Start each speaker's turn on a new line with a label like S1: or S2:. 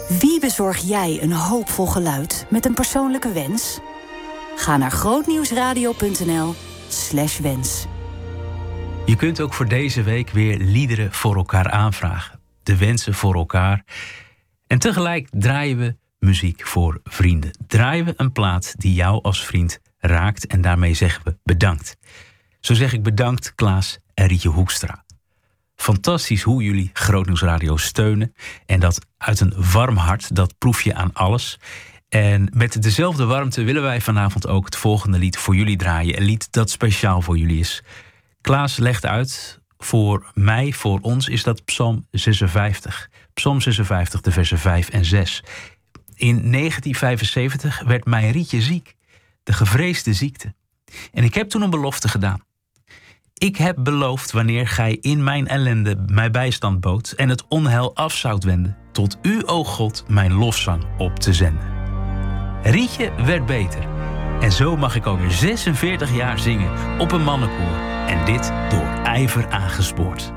S1: Wie bezorg jij een hoopvol geluid met een persoonlijke wens? Ga naar grootnieuwsradio.nl/wens.
S2: Je kunt ook voor deze week weer liederen voor elkaar aanvragen. De wensen voor elkaar. En tegelijk draaien we muziek voor vrienden. Draaien we een plaat die jou als vriend raakt en daarmee zeggen we bedankt. Zo zeg ik bedankt Klaas en Rietje Hoekstra. Fantastisch hoe jullie Grootnieuws Radio steunen. En dat uit een warm hart, dat proef je aan alles. En met dezelfde warmte willen wij vanavond ook het volgende lied voor jullie draaien. Een lied dat speciaal voor jullie is. Klaas legt uit, voor mij, voor ons, is dat Psalm 56. Psalm 56, de versen 5 en 6. In 1975 werd mijn Rietje ziek. De gevreesde ziekte. En ik heb toen een belofte gedaan. Ik heb beloofd wanneer gij in mijn ellende mij bijstand bood en het onheil af zoudt wenden, tot u, o God, mijn lofzang op te zenden. Rietje werd beter. En zo mag ik alweer 46 jaar zingen op een mannenkoor. En dit door ijver aangespoord.